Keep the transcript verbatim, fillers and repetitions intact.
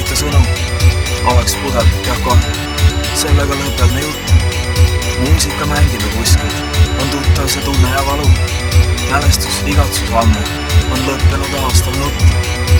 mitte sõnum, oleks pudel jah kohe. Sellega lõpeb me jutt. Muusika mängib ja kuskil on tuttav see tunne ja valu. Mälestus, igatsus ammu on lõppenud aastal nutt.